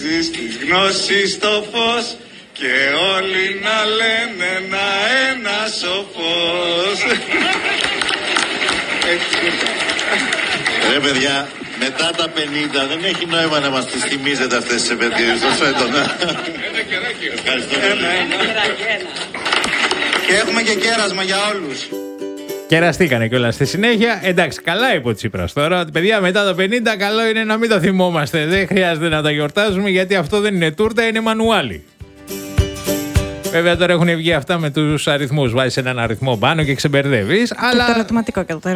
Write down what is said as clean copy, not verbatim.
Της γνώσης το φως και όλοι να λένε ένα σοφός. Ρε παιδιά, μετά τα 50 δεν έχει νόημα να μας τις θυμίζετε αυτές τις επαιτίες. Τόσο έντονα. Ευχαριστώ πολύ. Και έχουμε και κέρασμα για όλους. Κεραστήκανε κιόλας στη συνέχεια. Εντάξει, καλά είπε ο Τσίπρας τώρα. Παιδιά, μετά το 50, καλό είναι να μην το θυμόμαστε. Δεν χρειάζεται να τα γιορτάζουμε, γιατί αυτό δεν είναι τούρτα, είναι μανουάλι. Βέβαια τώρα έχουν βγει αυτά με τους αριθμούς. Βάζεις έναν αριθμό πάνω και ξεμπερδεύεις. Αλλά... Το ερωτηματικό και το